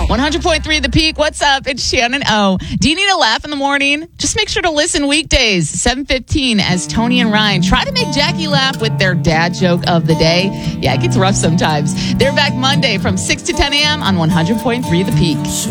100.3 The Peak. What's up? It's Shannon O. Do you need a laugh in the morning? Just make sure to listen weekdays, 7:15, as Tony and Ryan try to make Jackie laugh with their dad joke of the day. Yeah, it gets rough sometimes. They're back Monday from 6 to 10 a.m. on 100.3 The Peak.